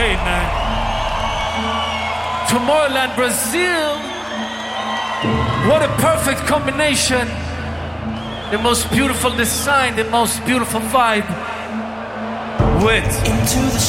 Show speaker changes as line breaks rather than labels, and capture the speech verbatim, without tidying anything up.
insane, man. Tomorrowland, Brazil. What a perfect combination. The most beautiful design, the most beautiful vibe. With
into the